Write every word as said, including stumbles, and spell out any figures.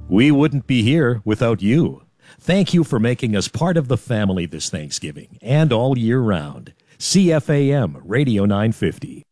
We wouldn't be here without you. Thank you for making us part of the family this Thanksgiving and all year round. C F A M Radio nine fifty.